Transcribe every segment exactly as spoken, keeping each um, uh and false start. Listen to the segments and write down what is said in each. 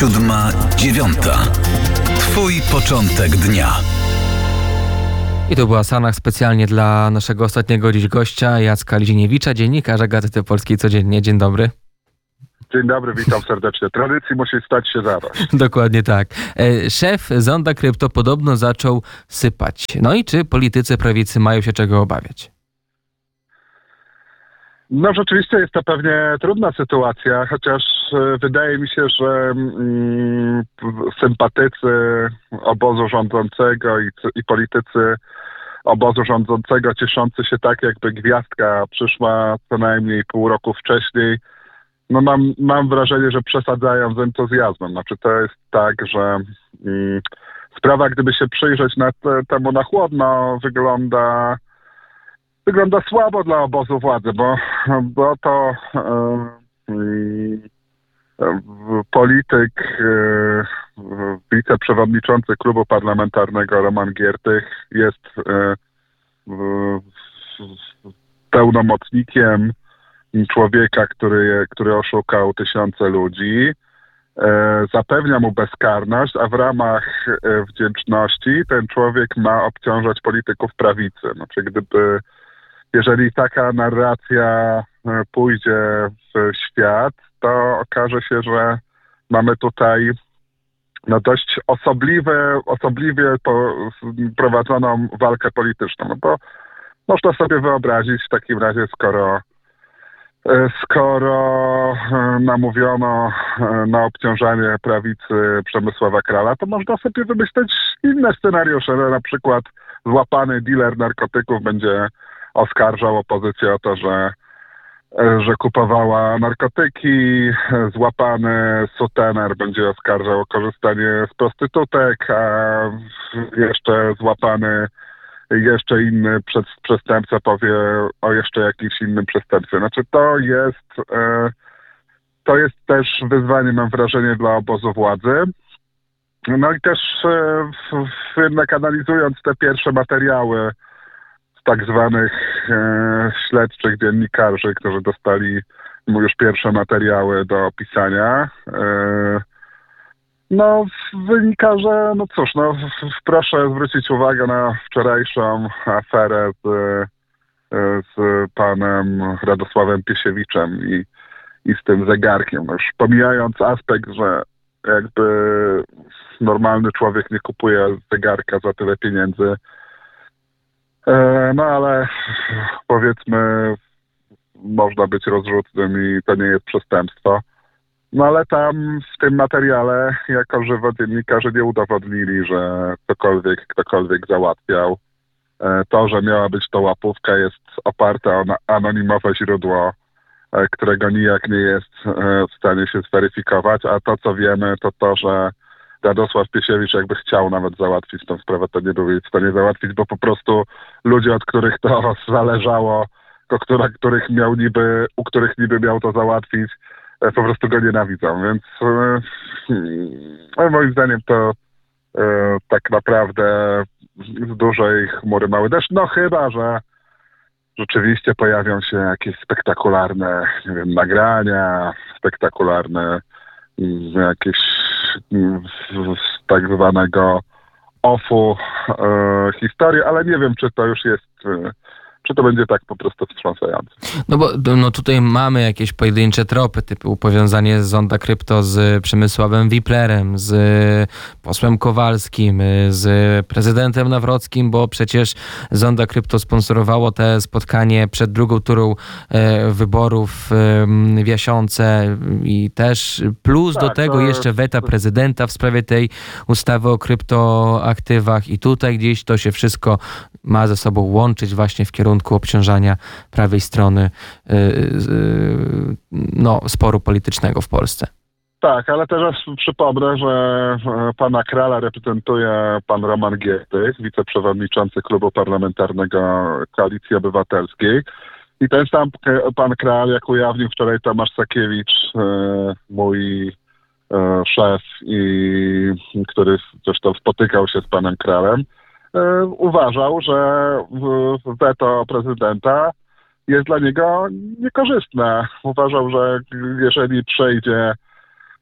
Siódma, dziewiąta. Twój początek dnia. I to była Sanach specjalnie dla naszego ostatniego dziś gościa, Jacka Lidziniewicza, dziennikarza Gazety Polskiej Codziennie. Dzień dobry. Dzień dobry, witam serdecznie. Tradycji musi stać się zadość. Dokładnie tak. Szef Zonda Krypto podobno zaczął sypać. No i czy politycy prawicy mają się czego obawiać? No rzeczywiście jest to pewnie trudna sytuacja, chociaż wydaje mi się, że mm, sympatycy obozu rządzącego i, i politycy obozu rządzącego cieszący się tak, jakby gwiazdka przyszła co najmniej pół roku wcześniej, no mam, mam wrażenie, że przesadzają z entuzjazmem. Znaczy to jest tak, że mm, sprawa, gdyby się przyjrzeć na te, temu na chłodno, wygląda wygląda słabo dla obozu władzy, bo, bo to e, e, polityk, e, wiceprzewodniczący klubu parlamentarnego Roman Giertych jest e, w, pełnomocnikiem człowieka, który, który oszukał tysiące ludzi, e, zapewnia mu bezkarność, a w ramach e, wdzięczności ten człowiek ma obciążać polityków prawicy. Znaczy, gdyby, jeżeli taka narracja e, pójdzie w świat, to okaże się, że mamy tutaj no dość osobliwe, osobliwie po, prowadzoną walkę polityczną. No bo można sobie wyobrazić w takim razie, skoro Skoro namówiono na obciążanie prawicy Przemysława Krala, to można sobie wymyśleć inne scenariusze. Na przykład złapany dealer narkotyków będzie oskarżał opozycję o to, że, że kupowała narkotyki, złapany sutener będzie oskarżał o korzystanie z prostytutek, a jeszcze złapany jeszcze inny przestępca powie o jeszcze jakimś innym przestępstwie. Znaczy to jest, e, to jest też wyzwanie, mam wrażenie, dla obozu władzy. No i też e, w, w, jednak analizując te pierwsze materiały z tak zwanych e, śledczych dziennikarzy, którzy dostali już pierwsze materiały do opisania, e, No, wynika, że, no cóż, no, proszę zwrócić uwagę na wczorajszą aferę z, z panem Radosławem Piesiewiczem i, i z tym zegarkiem. No już pomijając aspekt, że jakby normalny człowiek nie kupuje zegarka za tyle pieniędzy, no ale powiedzmy, można być rozrzutnym i to nie jest przestępstwo. No ale tam w tym materiale jako żywo dziennikarze nie udowodnili, że cokolwiek, ktokolwiek załatwiał. To, że miała być to łapówka, jest oparte o anonimowe źródło, którego nijak nie jest w stanie się zweryfikować, a to, co wiemy, to to, że Radosław Piesiewicz jakby chciał nawet załatwić tę sprawę, to nie był w stanie załatwić, bo po prostu ludzie, od których to zależało, o których, których miał niby, u których niby miał to załatwić, po prostu go nienawidzą, więc e, moim zdaniem to e, tak naprawdę z dużej chmury mały deszcz, no chyba, że rzeczywiście pojawią się jakieś spektakularne, nie wiem, nagrania, spektakularne jakieś z tak zwanego ofu e, historii, ale nie wiem, czy to już jest e, czy to będzie tak po prostu wstrząsające. No bo no tutaj mamy jakieś pojedyncze tropy, typu powiązanie Zonda Krypto z Przemysławem Wiplerem, z posłem Kowalskim, z prezydentem Nawrockim, bo przecież Zonda Krypto sponsorowało te spotkanie przed drugą turą e, wyborów e, w Jasionce i też plus tak, do tego to... jeszcze weta prezydenta w sprawie tej ustawy o kryptoaktywach i tutaj gdzieś to się wszystko ma ze sobą łączyć właśnie w kierunku obciążania prawej strony yy, yy, no, sporu politycznego w Polsce. Tak, ale też przypomnę, że pana Krala reprezentuje pan Roman Giertych, wiceprzewodniczący klubu parlamentarnego Koalicji Obywatelskiej. I ten sam pan Kral, jak ujawnił wczoraj Tomasz Sakiewicz, mój szef, i który zresztą spotykał się z panem Kralem, uważał, że weto prezydenta jest dla niego niekorzystne. Uważał, że jeżeli przejdzie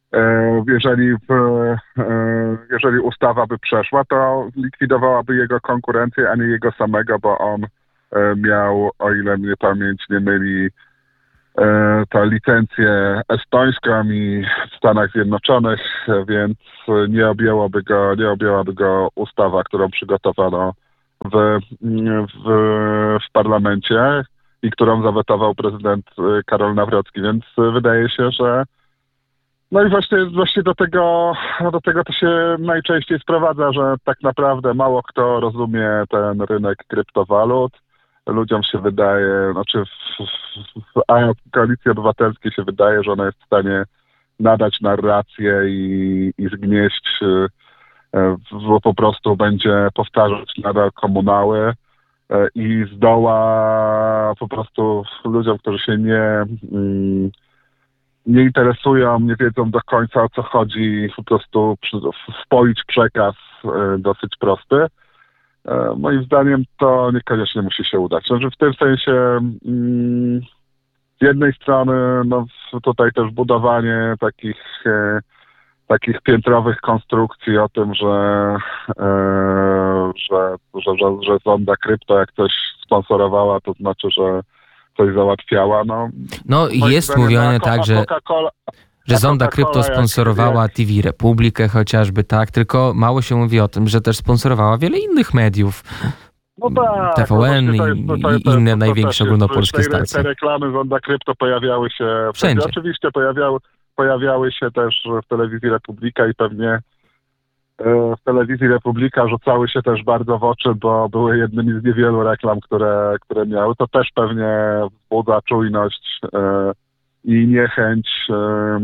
Jeżeli, w, jeżeli ustawa by przeszła, to likwidowałaby jego konkurencję, a nie jego samego, bo on miał, o ile mnie pamięć nie myli, tę licencję estońską i w Stanach Zjednoczonych, więc nie objęłaby go, nie objęłaby go ustawa, którą przygotowano w, w, w parlamencie i którą zawetował prezydent Karol Nawrocki, więc wydaje się, że no i właśnie, właśnie do tego, do tego to się najczęściej sprowadza, że tak naprawdę mało kto rozumie ten rynek kryptowalut. Ludziom się wydaje, znaczy w, w, a Koalicji Obywatelskiej się wydaje, że ona jest w stanie nadać narrację i, i zgnieść, bo po prostu będzie powtarzać nadal komunały i zdoła po prostu ludziom, którzy się nie... nie interesują, nie wiedzą do końca, o co chodzi, po prostu wpoić przekaz dosyć prosty. Moim zdaniem to niekoniecznie musi się udać. Znaczy w tym sensie z jednej strony no, tutaj też budowanie takich, takich piętrowych konstrukcji o tym, że, że, że, że, że Zonda Krypto jak coś sponsorowała, to znaczy, że coś załatwiała. No, no jest mówione tak, że, że Zonda Krypto sponsorowała jak, T V Republikę chociażby, tak, tylko mało się mówi o tym, że też sponsorowała wiele innych mediów. No tak, T V N to jest, to jest, to jest, i inne to największe ogólnopolskie stacje. Te reklamy Zonda Krypto pojawiały się wszędzie. wszędzie. Oczywiście pojawiały, pojawiały się też w telewizji Republika i pewnie w telewizji Republika rzucały się też bardzo w oczy, bo były jednymi z niewielu reklam, które, które miały. To też pewnie wzbudza czujność e, i niechęć e,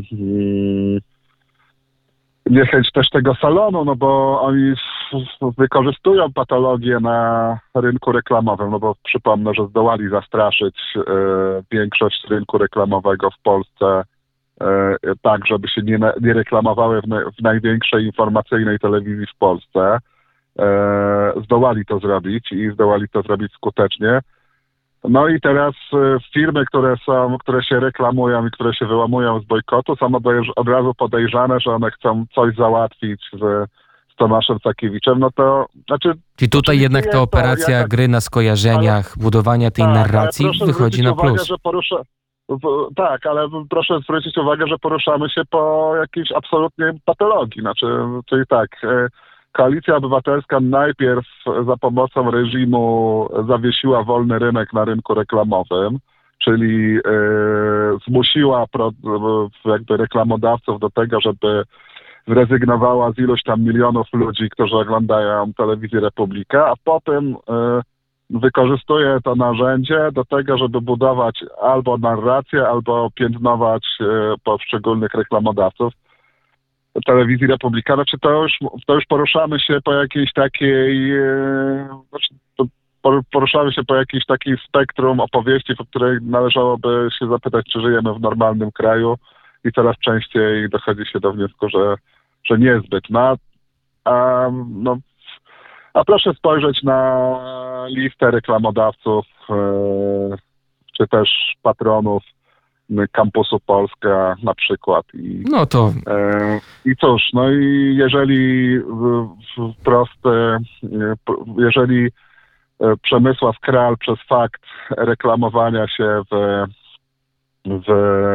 niechęć też tego salonu, no bo oni wykorzystują patologię na rynku reklamowym, no bo przypomnę, że zdołali zastraszyć e, większość rynku reklamowego w Polsce tak, żeby się nie, nie reklamowały w, na, w największej informacyjnej telewizji w Polsce. E, zdołali to zrobić i zdołali to zrobić skutecznie. No i teraz e, firmy, które są, które się reklamują i które się wyłamują z bojkotu, są od, od razu podejrzane, że one chcą coś załatwić z, z Tomaszem Sakiewiczem, no to znaczy... Czyli tutaj jednak ta operacja to, gry na skojarzeniach, ale, budowania tej tak, narracji wychodzi na plus. Uwagę, że porusza, Tak, ale proszę zwrócić uwagę, że poruszamy się po jakiejś absolutnie patologii. Znaczy, czyli tak, Koalicja Obywatelska najpierw za pomocą reżimu zawiesiła wolny rynek na rynku reklamowym, czyli zmusiła jakby reklamodawców do tego, żeby zrezygnowała z iluś tam milionów ludzi, którzy oglądają telewizję Republika, a potem wykorzystuje to narzędzie do tego, żeby budować albo narrację, albo piętnować e, poszczególnych reklamodawców telewizji Republika. Znaczy to już, to już poruszamy się po jakiejś takiej e, znaczy to poruszamy się po jakiejś takiej spektrum opowieści, po której należałoby się zapytać, czy żyjemy w normalnym kraju i coraz częściej dochodzi się do wniosku, że, że niezbyt. No, a, no, a proszę spojrzeć na listę reklamodawców, e, czy też patronów Kampusu Polska na przykład. I, no to... E, I cóż, no i jeżeli w, w prosty, jeżeli Przemysław Kral przez fakt reklamowania się w, w,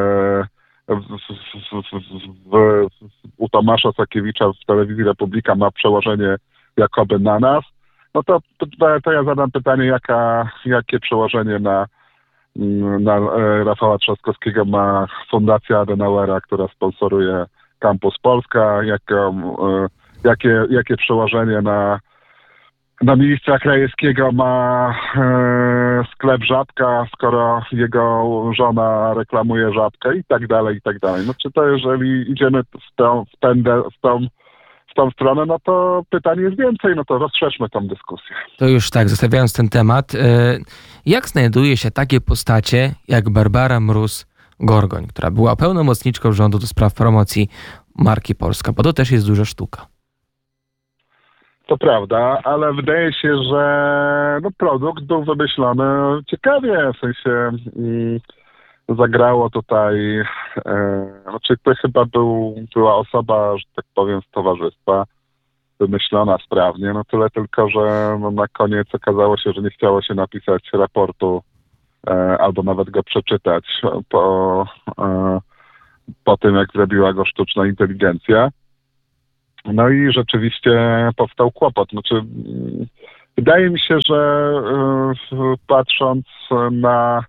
w, w, w, u Tomasza Sakiewicza w telewizji Republika ma przełożenie jakoby na nas, no to, to, to ja zadam pytanie, jaka, jakie przełożenie na, na Rafała Trzaskowskiego ma Fundacja Adenauera, która sponsoruje Campus Polska, jaką, jakie, jakie przełożenie na, na ministra Krajewskiego ma e, sklep Żabka, skoro jego żona reklamuje Żabkę i tak dalej, i tak dalej. No czy to jeżeli idziemy w tą, w ten, w tą w tą stronę, no to pytań jest więcej, no to rozszerzmy tą dyskusję. To już tak, zostawiając ten temat, jak znajduje się takie postacie jak Barbara Mróz-Gorgoń, która była pełnomocniczką rządu do spraw promocji marki Polska, bo to też jest duża sztuka. To prawda, ale wydaje się, że no, produkt był wymyślony ciekawie, w sensie zagrało tutaj, e, znaczy to chyba był, była osoba, że tak powiem, z towarzystwa, wymyślona sprawnie, no tyle tylko, że no, na koniec okazało się, że nie chciało się napisać raportu e, albo nawet go przeczytać po, e, po tym, jak zrobiła go sztuczna inteligencja. No i rzeczywiście powstał kłopot. Znaczy, mm, wydaje mi się, że e, patrząc na,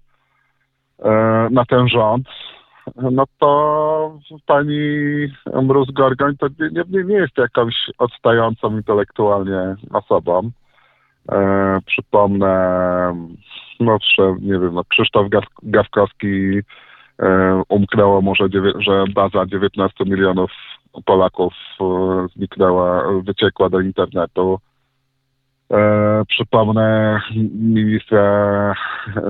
e, na ten rząd, no to pani Mróz-Gorgoń to nie, nie, nie jest jakąś odstającą intelektualnie osobą. E, przypomnę, no, że, nie wiem, no, Krzysztof Gaw- Gawkowski e, umknęło mu, że, dziewię- że baza dziewiętnaście milionów Polaków e, zniknęła, wyciekła do internetu. E, przypomnę ministra e,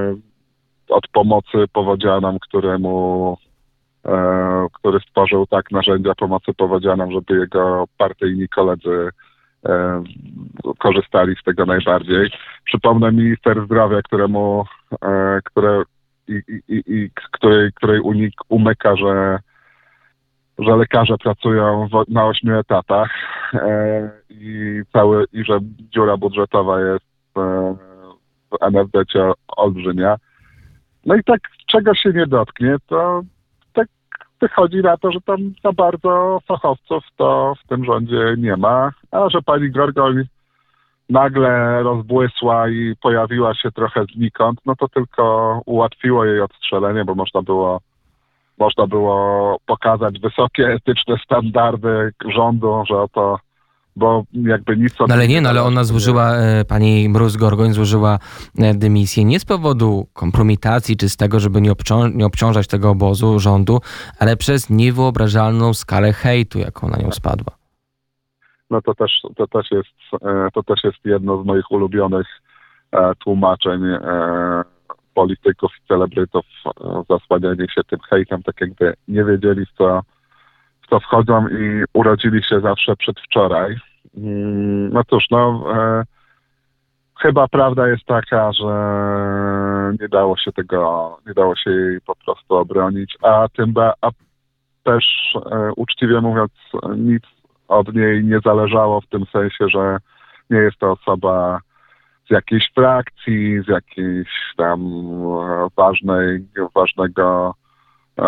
od pomocy powodzianom, któremu, e, który stworzył tak narzędzia pomocy powodzianom, żeby jego partyjni koledzy e, korzystali z tego najbardziej. Przypomnę minister zdrowia, któremu, e, które, i, i, i, której, której unik, umyka, że, że lekarze pracują w, na ośmiu etatach e, i, cały, i że dziura budżetowa jest e, w enef de-cie olbrzymia. No i tak, czego się nie dotknie, to tak wychodzi na to, że tam za bardzo fachowców to w tym rządzie nie ma, a że pani Gorgoń nagle rozbłysła i pojawiła się trochę znikąd, no to tylko ułatwiło jej odstrzelenie, bo można było, można było pokazać wysokie etyczne standardy rządu, że oto, bo jakby nic... No ale nie, no ale ona złożyła, e, pani Mróz-Gorgoń złożyła e, dymisję nie z powodu kompromitacji, czy z tego, żeby nie, obcią- nie obciążać tego obozu, rządu, ale przez niewyobrażalną skalę hejtu, jaką na nią spadła. No to też, to też jest, e, to też jest jedno z moich ulubionych e, tłumaczeń e, polityków i celebrytów, e, zasłanianie się tym hejtem, tak jakby nie wiedzieli, w co, w co wchodzą i urodzili się zawsze przedwczoraj. Mm, no cóż, no e, chyba prawda jest taka, że nie dało się tego, nie dało się jej po prostu obronić, a tym ba- a też e, uczciwie mówiąc nic od niej nie zależało w tym sensie, że nie jest to osoba z jakiejś frakcji, z jakiejś tam e, ważnej, ważnego, e,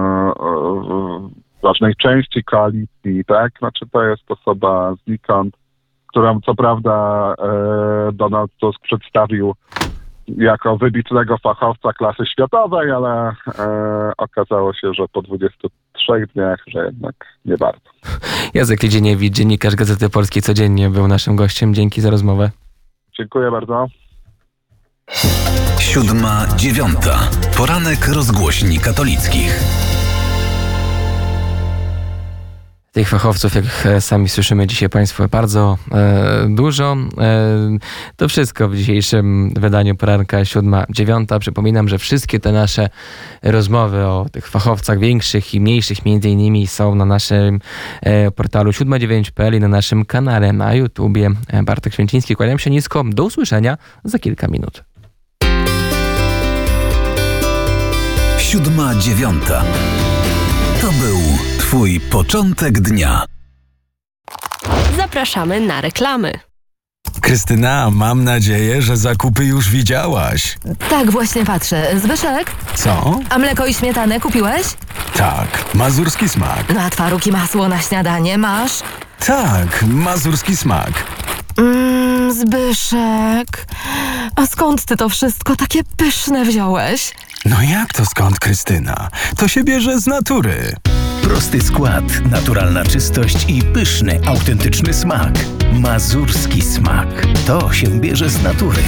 e, ważnej części koalicji, tak? Znaczy to jest osoba znikąd, którą co prawda e, Donald Tusk przedstawił jako wybitnego fachowca klasy światowej, ale e, okazało się, że po dwudziestu trzech dniach, że jednak nie bardzo. Jacek Lidzieniewicz, dziennikarz Gazety Polskiej, codziennie był naszym gościem. Dzięki za rozmowę. Dziękuję bardzo. Siódma, dziewiąta. Poranek rozgłośni katolickich. Tych fachowców, jak sami słyszymy dzisiaj Państwo, bardzo e, dużo. E, to wszystko w dzisiejszym wydaniu poranka siódma dziewiąta. Przypominam, że wszystkie te nasze rozmowy o tych fachowcach większych i mniejszych między innymi są na naszym e, portalu siódma dziewięć kropka pe el i na naszym kanale na YouTubie. Bartek Święciński, kłaniam się nisko. Do usłyszenia za kilka minut. Siódma, dziewiąta. To był Twój początek dnia. Zapraszamy na reklamy. Krystyna, mam nadzieję, że zakupy już widziałaś. Tak, właśnie patrzę. Zbyszek, Co? a mleko i śmietanę kupiłeś? Tak, mazurski smak. No a twaróg i masło na śniadanie masz? Tak, mazurski smak. Mmm, Zbyszek, a skąd ty to wszystko takie pyszne wziąłeś? No jak to skąd, Krystyna? To się bierze z natury. Prosty skład, naturalna czystość i pyszny, autentyczny smak. Mazurski smak. To się bierze z natury.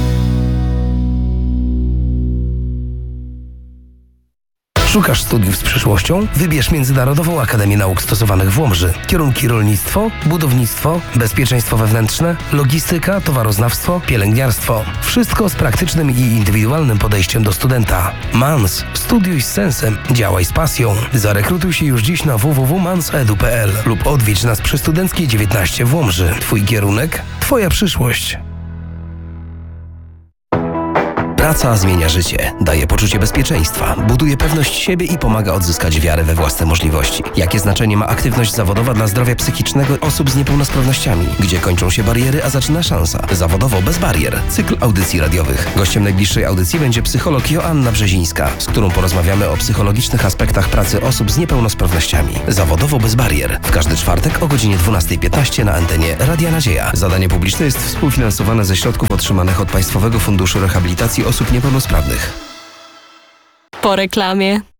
Szukasz studiów z przyszłością? Wybierz Międzynarodową Akademię Nauk Stosowanych w Łomży. Kierunki rolnictwo, budownictwo, bezpieczeństwo wewnętrzne, logistyka, towaroznawstwo, pielęgniarstwo. Wszystko z praktycznym i indywidualnym podejściem do studenta. MANS. Studiuj z sensem. Działaj z pasją. Zarekrutuj się już dziś na w w w kropka mans kropka e d u kropka p l lub odwiedź nas przy Studenckiej dziewiętnaście w Łomży. Twój kierunek, twoja przyszłość. Praca zmienia życie, daje poczucie bezpieczeństwa, buduje pewność siebie i pomaga odzyskać wiarę we własne możliwości. Jakie znaczenie ma aktywność zawodowa dla zdrowia psychicznego osób z niepełnosprawnościami? Gdzie kończą się bariery, a zaczyna szansa? Zawodowo bez barier. Cykl audycji radiowych. Gościem najbliższej audycji będzie psycholog Joanna Brzezińska, z którą porozmawiamy o psychologicznych aspektach pracy osób z niepełnosprawnościami. Zawodowo bez barier. W każdy czwartek o godzinie dwunasta piętnaście na antenie Radia Nadzieja. Zadanie publiczne jest współfinansowane ze środków otrzymanych od Państwowego Funduszu Rehabilitacji Osób Niepełnosprawnych. Po reklamie.